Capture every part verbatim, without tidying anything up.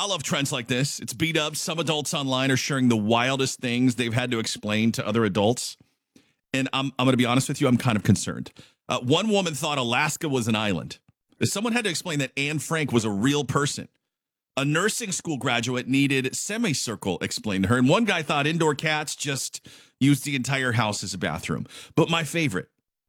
I love trends like this. It's beat up. Some adults online are sharing the wildest things they've had to explain to other adults. And I'm, I'm going to be honest with you, I'm kind of concerned. Uh, one woman thought Alaska was an island. Someone had to explain that Anne Frank was a real person. A nursing school graduate needed semicircle explained to her. And one guy thought indoor cats just used the entire house as a bathroom. But my favorite,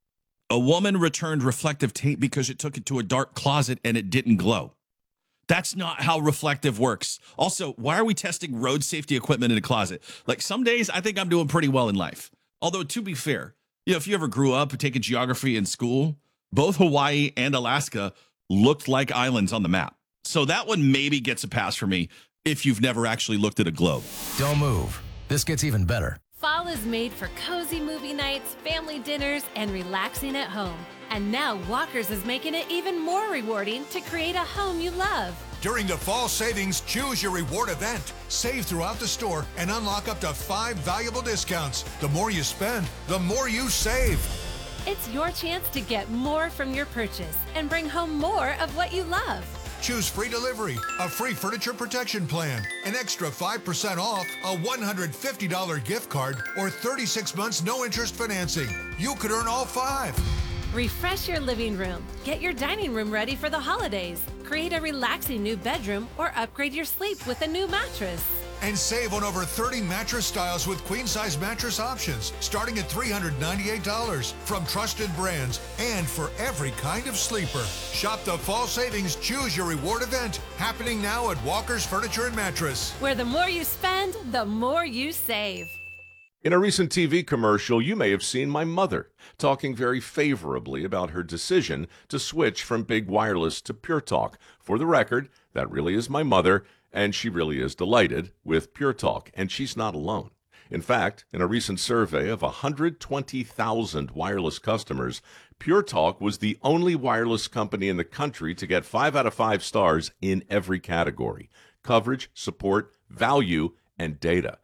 a woman returned reflective tape because it took it to a dark closet and it didn't glow. That's not how reflective works. Also, why are we testing road safety equipment in a closet? Like, some days I think I'm doing pretty well in life. Although, to be fair, you know, if you ever grew up taking geography in school, both Hawaii and Alaska looked like islands on the map. So that one maybe gets a pass for me if you've never actually looked at a globe. Don't move. This gets even better. Fall is made for cozy movie nights, family dinners, and relaxing at home. And now Walker's is making it even more rewarding to create a home you love. During the fall savings, choose your reward event. Save throughout the store and unlock up to five valuable discounts. The more you spend, the more you save. It's your chance to get more from your purchase and bring home more of what you love. Choose free delivery, a free furniture protection plan, an extra five percent off, a one hundred fifty dollars gift card, or thirty-six months no interest financing. You could earn all five. Refresh your living room, get your dining room ready for the holidays, create a relaxing new bedroom, or upgrade your sleep with a new mattress. And save on over thirty mattress styles with queen-size mattress options, starting at three hundred ninety-eight dollars from trusted brands and for every kind of sleeper. Shop the fall savings, choose your reward event, happening now at Walker's Furniture and Mattress. Where the more you spend, the more you save. In a recent T V commercial, you may have seen my mother talking very favorably about her decision to switch from Big Wireless to Pure Talk. For the record, that really is my mother, and she really is delighted with Pure Talk, and she's not alone. In fact, in a recent survey of one hundred twenty thousand wireless customers, Pure Talk was the only wireless company in the country to get five out of five stars in every category: coverage, support, value, and data.